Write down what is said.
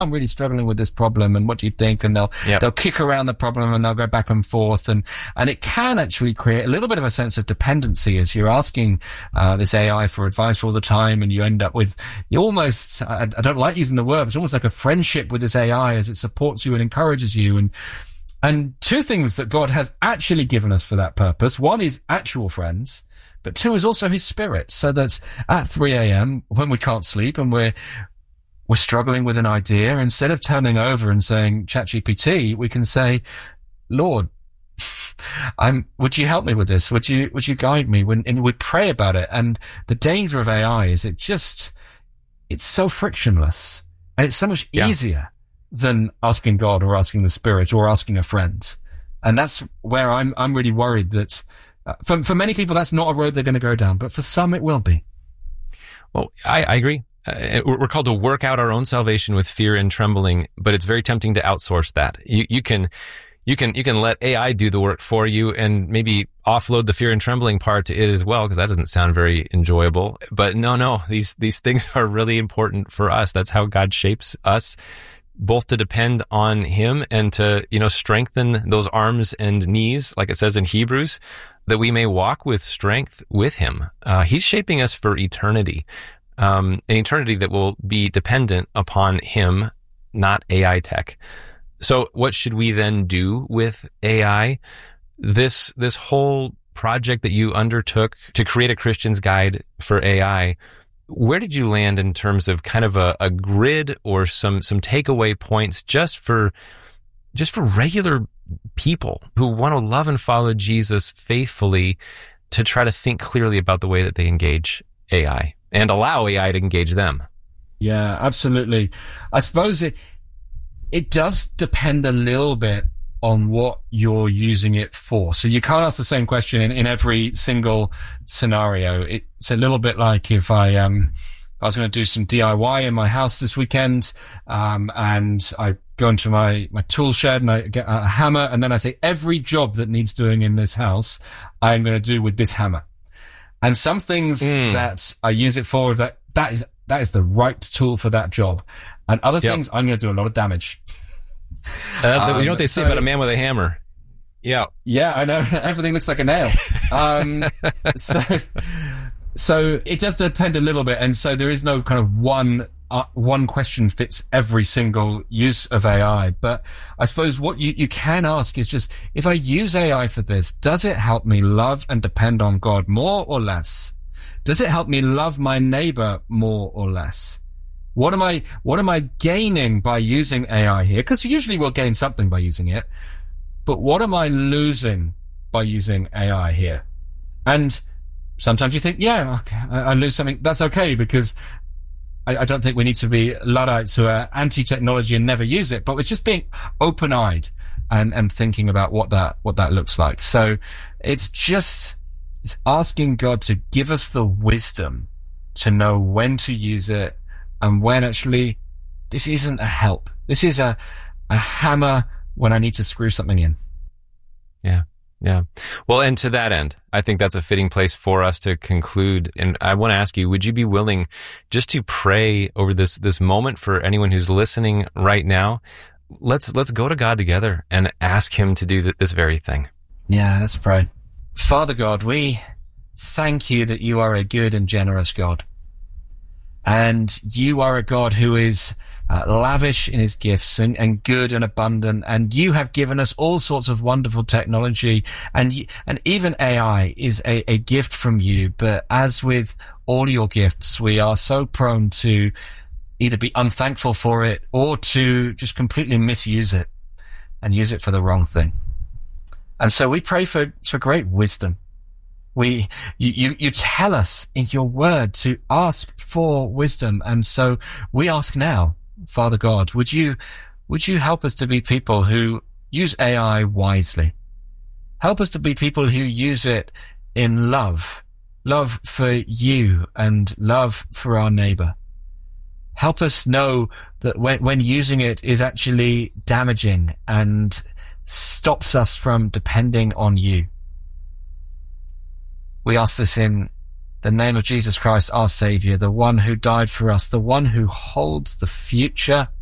I'm really struggling with this problem, and what do you think? And they'll kick around the problem, and they'll go back and forth, and it can actually create a little bit of a sense of dependency as you're asking this AI for advice all the time, and you end up with, you almost, I don't like using the word, but it's almost like a friendship with this AI as it supports you and encourages you. And two things that God has actually given us for that purpose. One is actual friends, but two is also his Spirit, so that at 3 a.m. when we can't sleep and we're struggling with an idea, instead of turning over and saying, ChatGPT, we can say, Lord, would you help me with this? Would you guide me? And we pray about it. And the danger of AI is it's so frictionless, and it's so much easier than asking God or asking the Spirit or asking a friend. And that's where I'm really worried that for many people, that's not a road they're going to go down, but for some it will be. Well, I agree. We're called to work out our own salvation with fear and trembling, but it's very tempting to outsource that. You can let AI do the work for you and maybe offload the fear and trembling part to it as well, because that doesn't sound very enjoyable. But no, these things are really important for us. That's how God shapes us, both to depend on him and to, strengthen those arms and knees, like it says in Hebrews, that we may walk with strength with him. He's shaping us for eternity, an eternity that will be dependent upon him, not AI tech. So what should we then do with AI? This whole project that you undertook to create a Christian's guide for AI, where did you land in terms of kind of a grid or some takeaway points just for regular people who want to love and follow Jesus faithfully, to try to think clearly about the way that they engage AI and allow AI to engage them? Yeah, absolutely. I suppose it does depend a little bit on what you're using it for. So you can't ask the same question in every single scenario. It's a little bit like if I was going to do some DIY in my house this weekend, and I go into my tool shed and I get a hammer, and then I say, every job that needs doing in this house, I'm going to do with this hammer. And some things that I use it for, that is the right tool for that job. And other things, I'm going to do a lot of damage. You know what they say about a man with a hammer? Yeah. Yeah, I know. Everything looks like a nail. So it does depend a little bit. And so there is no kind of one question fits every single use of AI. But I suppose what you can ask is just, if I use AI for this, does it help me love and depend on God more or less? Does it help me love my neighbor more or less? What am I gaining by using AI here? Because usually we'll gain something by using it. But what am I losing by using AI here? And sometimes you think, yeah, okay, I lose something. That's okay, because I don't think we need to be Luddites who are anti-technology and never use it, but it's just being open-eyed and thinking about what that looks like. So it's asking God to give us the wisdom to know when to use it, and when actually this isn't a help. This is a hammer when I need to screw something in. Yeah. Well, and to that end, I think that's a fitting place for us to conclude. And I want to ask you, would you be willing just to pray over this moment for anyone who's listening right now? Let's go to God together and ask him to do this very thing. Yeah, let's pray. Father God, we thank you that you are a good and generous God. And you are a God who is lavish in his gifts and good and abundant. And you have given us all sorts of wonderful technology. And even AI is a gift from you. But as with all your gifts, we are so prone to either be unthankful for it or to just completely misuse it and use it for the wrong thing. And so we pray for great wisdom. You tell us in your word to ask for wisdom. And so we ask now, Father God, would you help us to be people who use AI wisely? Help us to be people who use it in love for you and love for our neighbor. Help us know that when using it is actually damaging and stops us from depending on you. We ask this in the name of Jesus Christ, our Savior, the one who died for us, the one who holds the future